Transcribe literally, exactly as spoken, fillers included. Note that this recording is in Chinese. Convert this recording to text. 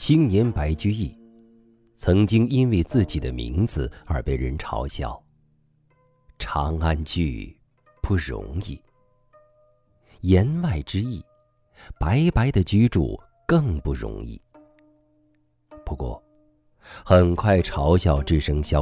青年白居易曾经因为自己的名字而被人嘲笑。长安居不容易，言外之意，白白的居住更不容易。不过，很快嘲笑之声消